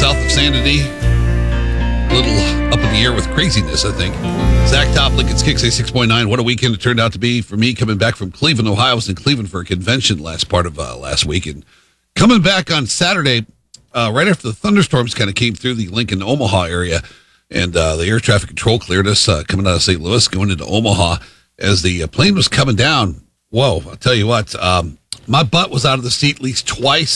south of Sanity. A little up in the air with craziness, I think. Zach Top, Lincoln's Kicks, 6.9. What a weekend it turned out to be for me coming back from Cleveland, Ohio. I was in Cleveland for a convention last part of last week. And coming back on Saturday, right after the thunderstorms kind of came through the Lincoln, Omaha area, and the air traffic control cleared us coming out of St. Louis, going into Omaha. As the plane was coming down, whoa, I'll tell you what, my butt was out of the seat at least twice.